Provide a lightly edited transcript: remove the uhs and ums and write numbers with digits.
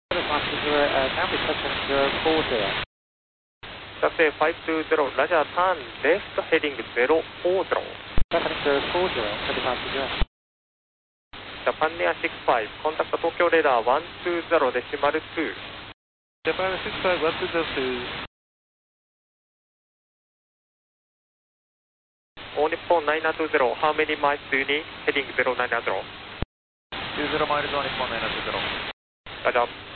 passenger, now be passenger 40. Taxi 520, Roger, turn left heading 040. Passenger 40, heavy passenger. Japan Air 65, contact Tokyo radar 120.2. Japan 65, 120.2. All Nippon 920, how many miles do you need? Heading 090. 20 miles on Nippon 920. Roger.